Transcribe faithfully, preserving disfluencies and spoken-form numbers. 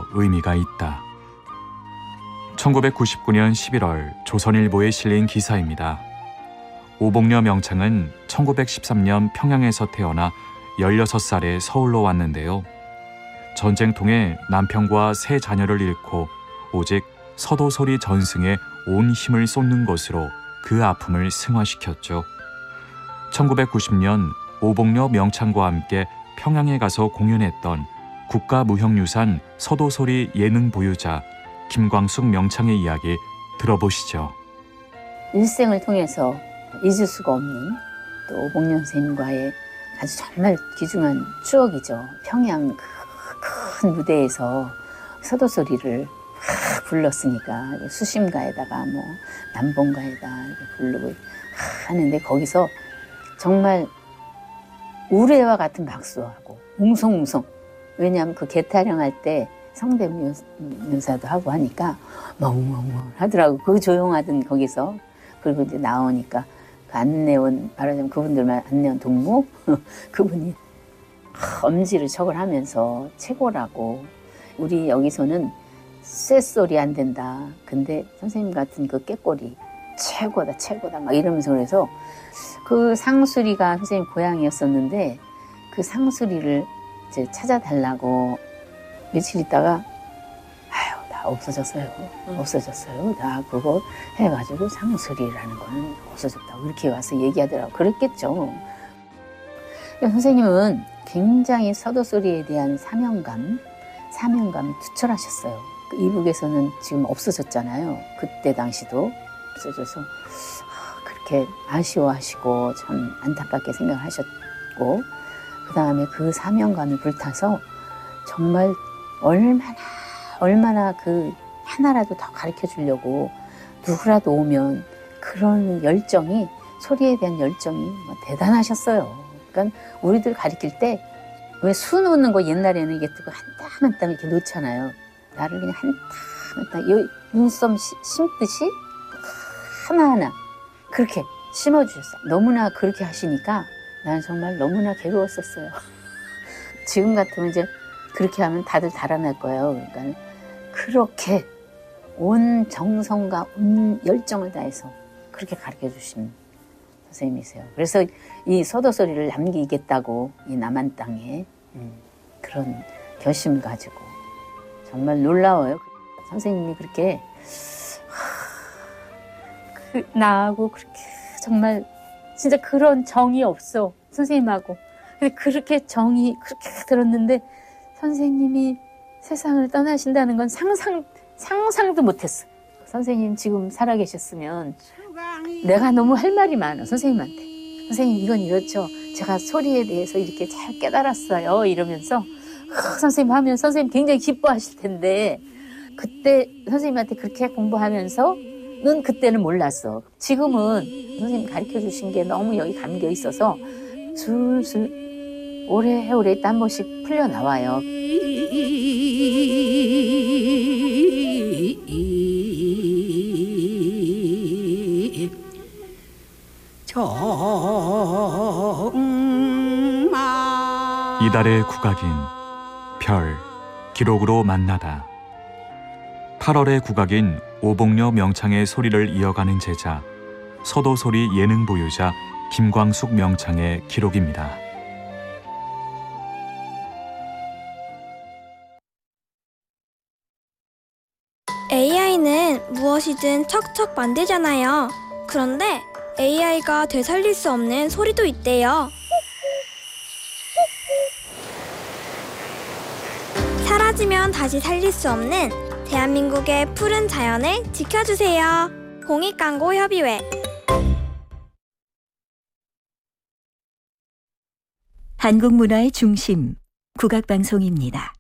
의미가 있다. 천구백구십구 년 십일월 조선일보에 실린 기사입니다. 오복녀 명창은 천구백십삼 년 평양에서 태어나 열여섯 살에 서울로 왔는데요. 전쟁 통해 남편과 세 자녀를 잃고 오직 서도소리 전승에 온 힘을 쏟는 것으로 그 아픔을 승화시켰죠. 천구백구십 년 오복녀 명창과 함께 평양에 가서 공연했던 국가무형유산 서도소리 예능 보유자 김광숙 명창의 이야기 들어보시죠. 일생을 통해서 잊을 수가 없는 또 오복녀 선생님과의 아주 정말 귀중한 추억이죠. 평양 큰 무대에서 서도소리를 불렀으니까 수심가에다가 뭐 남봉가에다 이렇게 부르고 하는데 거기서 정말 우레와 같은 박수하고 웅성웅성. 왜냐하면 그 개타령할 때 성대묘사도 하고 하니까 멍멍멍 하더라고. 그 조용하던 거기서. 그리고 이제 나오니까 그 안내원, 말하자면 그분들만 안내원 동무 그분이 엄지를 척을 하면서 최고라고. 우리 여기서는 쇳소리 안 된다. 근데 선생님 같은 그 꾀꼬리 최고다 최고다 막 이러면서 그래서 그 상수리가 선생님 고향이었었는데 그 상수리를 이제 찾아달라고 며칠 있다가 아유 다 없어졌어요. 응. 없어졌어요. 다 그거 해가지고 상수리라는 거는 없어졌다고 이렇게 와서 얘기하더라고. 그랬겠죠. 선생님은 굉장히 서도소리에 대한 사명감, 사명감이 투철하셨어요. 이북에서는 지금 없어졌잖아요. 그때 당시도 없어져서 그렇게 아쉬워하시고 참 안타깝게 생각을 하셨고 그 다음에 그 사명감이 불타서 정말 얼마나 얼마나 그 하나라도 더 가르쳐 주려고 누구라도 오면 그런 열정이 소리에 대한 열정이 뭐 대단하셨어요. 그러니까 우리들 가르칠 때 왜 수 놓는 거 옛날에는 이게 뜨고 한 땀 한 땀 이렇게 놓잖아요. 나를 그냥 한 땀 한 땀 요 눈썹 심듯이 하나하나 그렇게 심어주셨어요. 너무나 그렇게 하시니까 나는 정말 너무나 괴로웠었어요. 지금 같으면 이제 그렇게 하면 다들 달아날 거예요. 그러니까 그렇게 온 정성과 온 열정을 다해서 그렇게 가르쳐 주신 선생님이세요. 그래서 이 서도소리를 남기겠다고 이 남한 땅에 음, 그런 결심을 가지고 정말 놀라워요. 선생님이 그렇게 하, 그, 나하고 그렇게 정말 진짜 그런 정이 없어 선생님하고. 근데 그렇게 정이 그렇게 들었는데 선생님이 세상을 떠나신다는 건 상상 상상도 못했어. 선생님 지금 살아계셨으면 내가 너무 할 말이 많아 선생님한테. 선생님 이건 이렇죠. 제가 소리에 대해서 이렇게 잘 깨달았어요. 이러면서 선생님 하면 선생님 굉장히 기뻐하실 텐데 그때 선생님한테 그렇게 공부하면서는 그때는 몰랐어. 지금은 선생님 가르쳐 주신 게 너무 여기 감겨 있어서 술술 오래오래 있다 한 번씩 풀려 나와요. 이달의 국악인 별 기록으로 만나다. 팔월의 국악인 오복녀 명창의 소리를 이어가는 제자 서도소리 예능 보유자 김광숙 명창의 기록입니다. 에이아이는 무엇이든 척척 만들잖아요. 그런데 에이아이가 되살릴 수 없는 소리도 있대요. 사라지면 다시 살릴 수 없는 대한민국의 푸른 자연을 지켜주세요. 공익광고협의회. 한국 문화의 중심, 국악방송입니다.